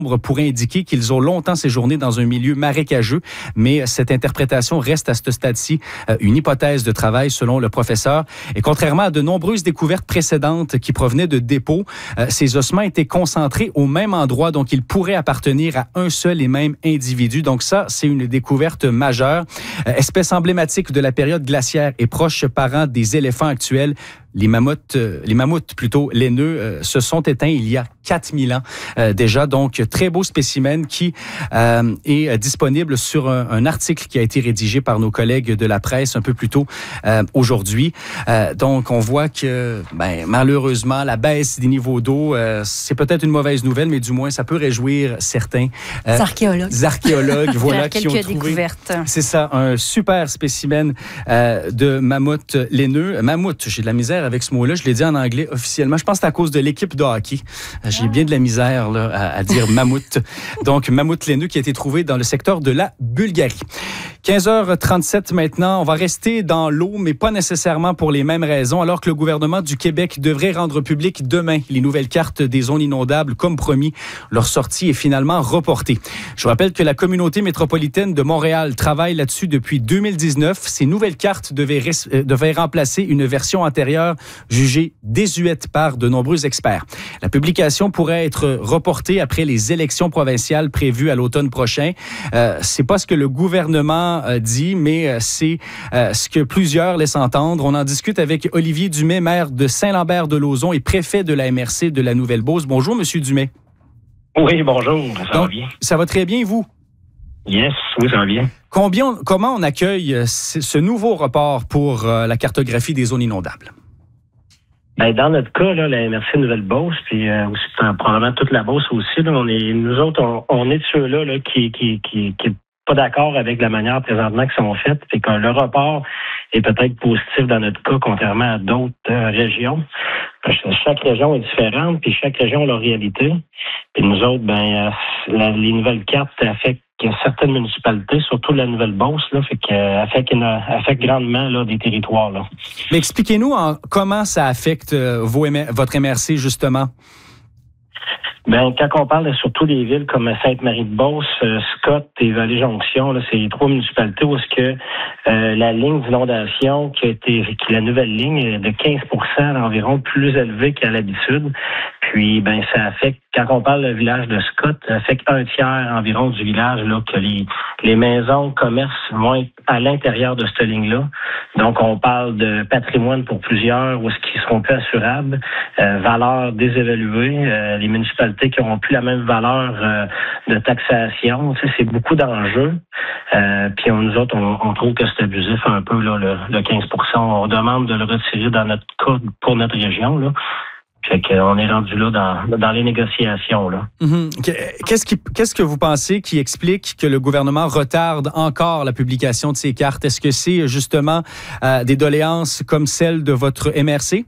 pourrait indiquer qu'ils ont longtemps séjourné dans un milieu marécageux, mais cette interprétation reste à ce stade-ci une hypothèse de travail selon le professeur. Et contrairement à de nombreuses découvertes précédentes qui provenaient de dépôts, ces ossements étaient concentrés au même endroit, donc ils pourraient appartenir à un seul et même individu. Donc ça, c'est une découverte majeure. Espèce emblématique de la période glaciaire et proche parent des éléphants actuels, les mammouths plutôt laineux se sont éteints il y a 4000 ans déjà. Donc, très beau spécimen qui est disponible sur un article qui a été rédigé par nos collègues de la presse un peu plus tôt aujourd'hui. Donc, on voit que malheureusement, la baisse des niveaux d'eau, c'est peut-être une mauvaise nouvelle, mais du moins, ça peut réjouir certains archéologues voilà, qui ont trouvé découvertes. C'est ça, un super spécimen de mammouth laineux. Mammouth, j'ai de la misère avec ce mot-là. Je l'ai dit en anglais officiellement. Je pense que c'est à cause de l'équipe de hockey. J'ai bien de la misère là, à dire mammouth. Donc, mammouth laineux qui a été trouvé dans le secteur de la Bulgarie. 15h37 maintenant. On va rester dans l'eau, mais pas nécessairement pour les mêmes raisons, alors que le gouvernement du Québec devrait rendre public demain les nouvelles cartes des zones inondables. Comme promis, leur sortie est finalement reportée. Je vous rappelle que la communauté métropolitaine de Montréal travaille là-dessus depuis 2019. Ces nouvelles cartes devaient remplacer une version antérieure jugée désuète par de nombreux experts. La publication pourrait être reportée après les élections provinciales prévues à l'automne prochain. C'est pas ce que le gouvernement dit, mais c'est ce que plusieurs laissent entendre. On en discute avec Olivier Dumais, maire de Saint-Lambert-de-Lauzon et préfet de la MRC de la Nouvelle-Beauce. Bonjour, Monsieur Dumais. Oui, bonjour. Ça va bien? Ça va très bien, et vous? Yes, oui, ça va bien. Comment on accueille ce nouveau report pour la cartographie des zones inondables? Ben, dans notre cas, là, la MRC Nouvelle-Beauce, puis aussi probablement toute la Beauce aussi, là, nous autres, on est de ceux-là là, qui pas d'accord avec la manière présentement qu'ils sont faites, c'est que le report est peut-être positif dans notre cas, contrairement à d'autres régions. Chaque région est différente, puis chaque région a leur réalité. Puis nous autres, les nouvelles cartes affectent certaines municipalités, surtout la Nouvelle-Beauce, là, affecte grandement là, des territoires. Là. Mais expliquez-nous comment ça affecte votre MRC, justement. Ben, quand on parle surtout des villes comme Sainte-Marie-de-Beauce, Scott et Vallée-Jonction, là, c'est les trois municipalités où est-ce que la ligne d'inondation qui est la nouvelle ligne est de 15% environ plus élevée qu'à l'habitude. Puis, ça affecte, quand on parle du village de Scott, ça affecte un tiers environ du village, là, que les maisons, commerces vont être à l'intérieur de cette ligne-là. Donc, on parle de patrimoine pour plusieurs, où est-ce qu'ils seront plus assurables, valeur désévaluée, les municipalités qui n'auront plus la même valeur de taxation. Tu sais, c'est beaucoup d'enjeux. Puis nous autres, on trouve que c'est abusif un peu, là, le 15%. On demande de le retirer dans notre cas pour notre région, là. Fait qu'on est rendu là dans les négociations, là. Mm-hmm. Qu'est-ce que vous pensez qui explique que le gouvernement retarde encore la publication de ces cartes? Est-ce que c'est justement des doléances comme celle de votre MRC?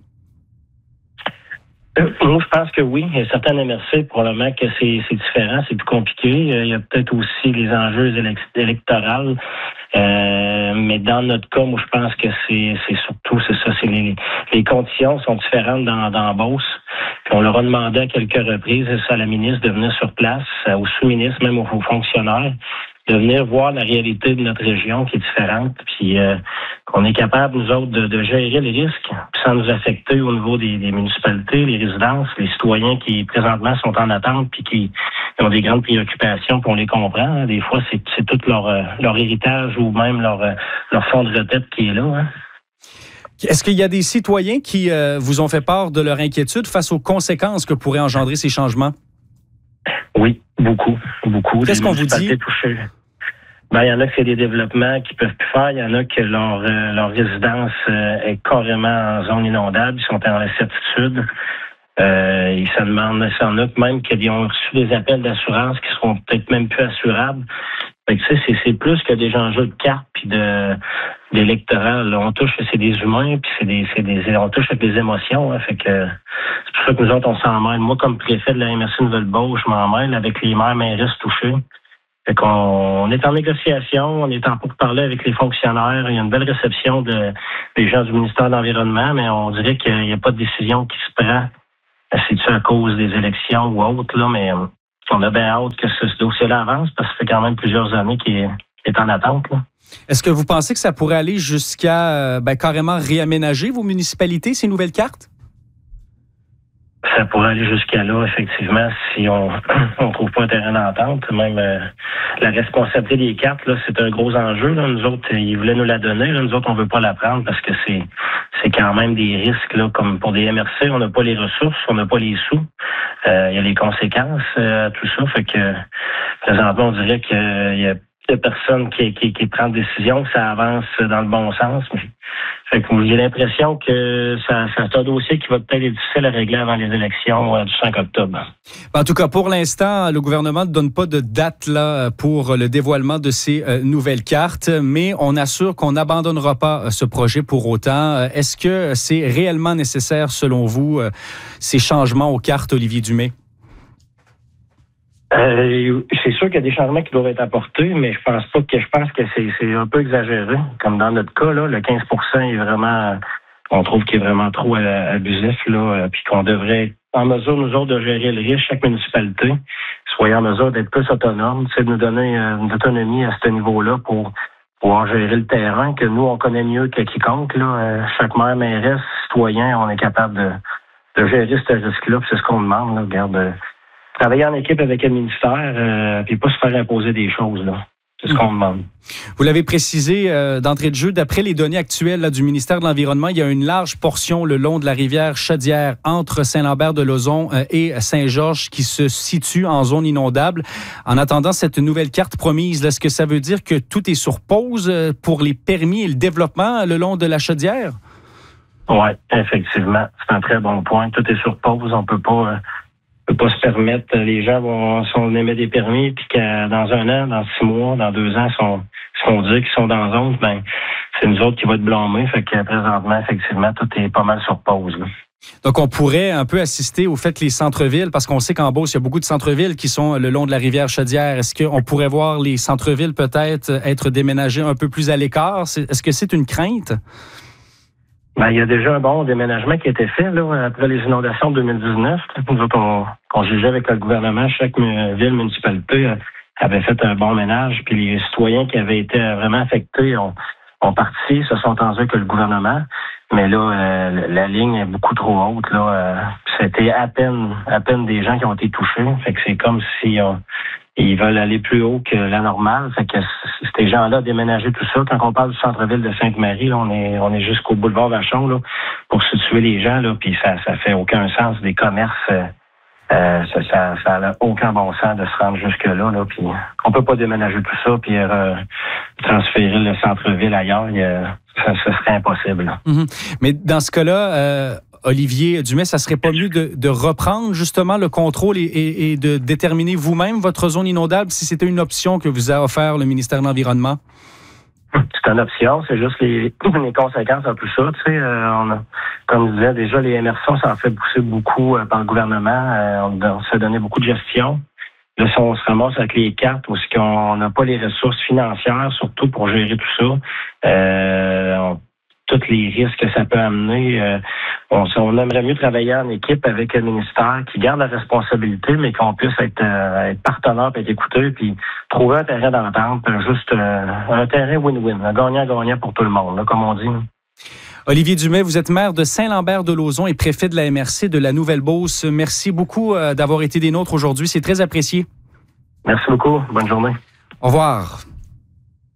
Moi, je pense que oui. Il y a certaines MRC, probablement que c'est différent, c'est plus compliqué. Il y a peut-être aussi les enjeux électoraux. Mais dans notre cas, moi, je pense que c'est surtout, c'est ça, c'est les conditions sont différentes dans Beauce. Puis on leur a demandé à quelques reprises, à la ministre de venir sur place, aux sous-ministres, même aux fonctionnaires, de venir voir la réalité de notre région qui est différente, puis qu'on est capable, nous autres, de gérer les risques sans nous affecter au niveau des municipalités, les résidences, les citoyens qui, présentement, sont en attente puis qui ont des grandes préoccupations, puis on les comprend. Hein. Des fois, c'est tout leur héritage ou même leur fonds de retraite qui est là. Hein. Est-ce qu'il y a des citoyens qui vous ont fait part de leur inquiétude face aux conséquences que pourraient engendrer ces changements? Oui, beaucoup. Qu'est-ce qu'on vous dit? Il y en a que c'est des développements qu'ils peuvent plus faire. Il y en a que leur résidence est carrément en zone inondable. Ils sont en incertitude. Ils se demandent, il y en a même qui ont reçu des appels d'assurance qui seront peut-être même plus assurables. Fait que, c'est plus que des enjeux de cartes puis d'électoral. On touche, c'est des humains, puis on touche avec des émotions. Hein, fait que c'est pour ça que nous autres, on s'en mêle. Moi, comme préfet de la MRC Nouvelle-Beauce, je m'en mêle avec les maires mairistes touchés. Fait qu'on est en négociation, on est en pourparlers avec les fonctionnaires. Il y a une belle réception des gens du ministère de l'Environnement, mais on dirait qu'il n'y a pas de décision qui se prend. C'est-tu à cause des élections ou autre, là, mais on a bien hâte que ce dossier-là avance parce que ça fait quand même plusieurs années qu'il est en attente, là. Est-ce que vous pensez que ça pourrait aller jusqu'à carrément réaménager vos municipalités, ces nouvelles cartes? Ça pourrait aller jusqu'à là, effectivement, si on trouve pas un terrain d'entente. Même la responsabilité des cartes, là, c'est un gros enjeu. Là. Nous autres, ils voulaient nous la donner. Là. Nous autres, on veut pas la prendre parce que c'est quand même des risques. Là, comme pour des MRC, on n'a pas les ressources, on n'a pas les sous. Il y a les conséquences à tout ça. Fait que présentement, on dirait qu'il y a personne qui prend de décision, que ça avance dans le bon sens. Fait que j'ai l'impression que c'est un dossier qui va peut-être être difficile à régler avant les élections du 5 octobre. En tout cas, pour l'instant, le gouvernement ne donne pas de date là pour le dévoilement de ces nouvelles cartes, mais on assure qu'on n'abandonnera pas ce projet pour autant. Est-ce que c'est réellement nécessaire, selon vous, ces changements aux cartes, Olivier Dumais? C'est sûr qu'il y a des changements qui doivent être apportés, mais je pense que c'est un peu exagéré. Comme dans notre cas, là, le 15% est vraiment, on trouve qu'il est vraiment trop abusif, là, puis qu'on devrait être en mesure, nous autres, de gérer le risque, chaque municipalité, soit en mesure d'être plus autonome, de nous donner une autonomie à ce niveau-là pour pouvoir gérer le terrain, que nous, on connaît mieux que quiconque, là. Chaque maire, mairesse, citoyen, on est capable de gérer ce risque-là, puis c'est ce qu'on demande, là. Regarde, travailler en équipe avec le ministère, puis pas se faire imposer des choses, là. C'est ce qu'on demande. Vous l'avez précisé d'entrée de jeu, d'après les données actuelles là, du ministère de l'Environnement, il y a une large portion le long de la rivière Chaudière entre Saint-Lambert-de-Lauzon et Saint-Georges qui se situe en zone inondable. En attendant cette nouvelle carte promise, là, est-ce que ça veut dire que tout est sur pause pour les permis et le développement le long de la Chaudière? Oui, effectivement. C'est un très bon point. Tout est sur pause. On peut pas se permettre. Les gens si on émet des permis, puis que dans 1 an, dans 6 mois, dans 2 ans, si on dit qu'ils sont dans zone, ben c'est nous autres qui va être blâmés. Fait que présentement, effectivement, tout est pas mal sur pause, là. Donc, on pourrait un peu assister au fait que les centres-villes, parce qu'on sait qu'en Beauce, il y a beaucoup de centres-villes qui sont le long de la rivière Chaudière. Est-ce qu'on pourrait voir les centres-villes peut-être être déménagés un peu plus à l'écart? Est-ce que c'est une crainte? Ben, il y a déjà un bon déménagement qui a été fait là, après les inondations de 2019. Nous autres, on jugeait avec le gouvernement, chaque ville, municipalité avait fait un bon ménage. Puis les citoyens qui avaient été vraiment affectés ont parti, se sont entendus que le gouvernement. Mais là, la ligne est beaucoup trop haute. Là, c'était à peine des gens qui ont été touchés. Fait que c'est comme si ils veulent aller plus haut que la normale. Fait que ces gens-là déménager tout ça. Quand on parle du centre-ville de Sainte-Marie, là, on est jusqu'au boulevard Vachon là, pour situer les gens. Là, puis ça fait aucun sens. Des commerces, ça n'a aucun bon sens de se rendre jusque-là. Là, puis on peut pas déménager tout ça puis transférer le centre-ville ailleurs. Ça serait impossible. Là. Mm-hmm. Mais dans ce cas-là, Olivier Dumais, ça serait pas mieux de reprendre justement le contrôle et de déterminer vous-même votre zone inondable si c'était une option que vous a offert le ministère de l'Environnement? C'est une option, c'est juste les conséquences un peu ça. Tu sais, comme je disais, déjà les MRC, on s'en fait pousser beaucoup par le gouvernement. On s'est donné beaucoup de gestion. Là, si on se ramasse avec les cartes, parce qu'on n'a pas les ressources financières, surtout pour gérer tout ça, tous les risques que ça peut amener. On aimerait mieux travailler en équipe avec le ministère qui garde la responsabilité, mais qu'on puisse être partenaire, être écouté, puis trouver un terrain d'entente, juste un terrain win-win, un gagnant-gagnant pour tout le monde, là, comme on dit. Olivier Dumais, vous êtes maire de Saint-Lambert-de-Lauzon et préfet de la MRC de la Nouvelle-Beauce. Merci beaucoup d'avoir été des nôtres aujourd'hui. C'est très apprécié. Merci beaucoup. Bonne journée. Au revoir.